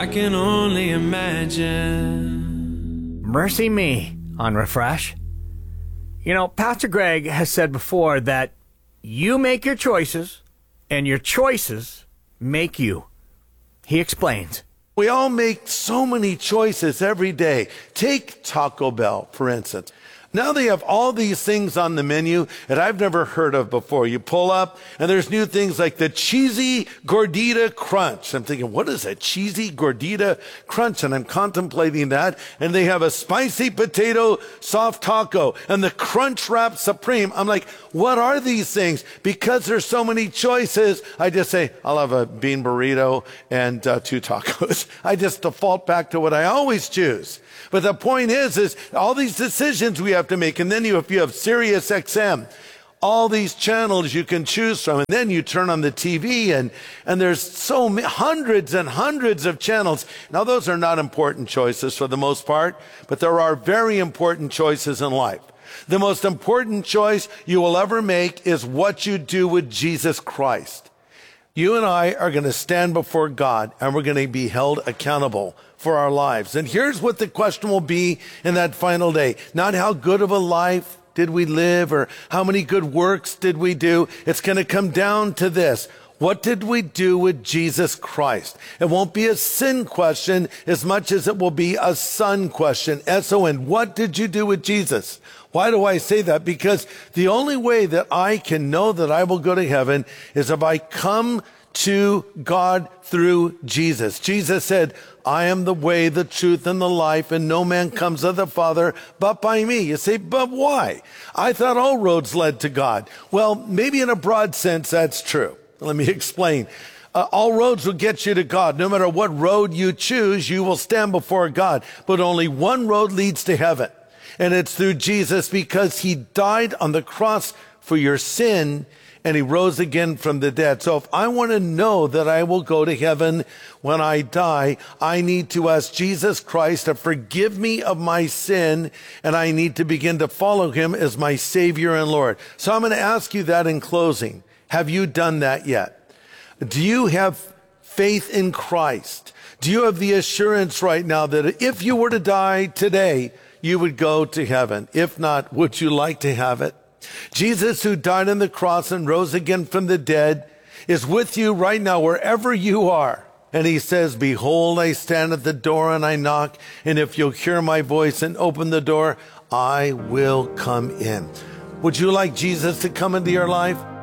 I can only imagine. Mercy me on Refresh. You know, Pastor Greg has said before that you make your choices and your choices make you. He explains. We all make so many choices every day. Take Taco Bell, for instance. Now they have all these things on the menu that I've never heard of before. You pull up and there's new things like the cheesy gordita crunch. I'm thinking, what is a cheesy gordita crunch? And I'm contemplating that. And they have a spicy potato soft taco and the crunch wrap supreme. I'm like, what are these things? Because there's so many choices, I just say, I'll have a bean burrito and 2 tacos. I just default back to what I always choose. But the point is all these decisions we have to make. And then if you have Sirius XM, all these channels you can choose from. And then you turn on the TV and there's so many, hundreds and hundreds of channels. Now, those are not important choices for the most part, but there are very important choices in life. The most important choice you will ever make is what you do with Jesus Christ. You and I are going to stand before God and we're going to be held accountable for our lives. And here's what the question will be in that final day. Not how good of a life did we live or how many good works did we do. It's going to come down to this. What did we do with Jesus Christ? It won't be a sin question as much as it will be a son question. S-O-N. What did you do with Jesus? Why do I say that? Because the only way that I can know that I will go to heaven is if I come to God through Jesus. Jesus said, I am the way, the truth, and the life, and no man comes to the Father but by me. You say, but why? I thought all roads led to God. Well, maybe in a broad sense, that's true. Let me explain. All roads will get you to God. No matter what road you choose, you will stand before God. But only one road leads to heaven. And it's through Jesus because he died on the cross for your sin and he rose again from the dead. So if I want to know that I will go to heaven when I die, I need to ask Jesus Christ to forgive me of my sin, and I need to begin to follow him as my Savior and Lord. So I'm going to ask you that in closing. Have you done that yet? Do you have faith in Christ? Do you have the assurance right now that if you were to die today, you would go to heaven? If not, would you like to have it? Jesus, who died on the cross and rose again from the dead, is with you right now, wherever you are. And he says, behold, I stand at the door and I knock. And if you'll hear my voice and open the door, I will come in. Would you like Jesus to come into your life?